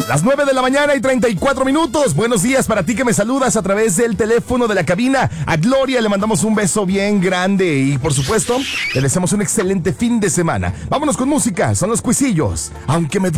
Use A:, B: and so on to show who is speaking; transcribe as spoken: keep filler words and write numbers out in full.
A: Las nueve de la mañana y treinta y cuatro minutos. Buenos días para ti que me saludas a través del teléfono de la cabina. A Gloria le mandamos un beso bien grande y, por supuesto, le deseamos un excelente fin de semana. Vámonos con música, son los Cuisillos. Aunque me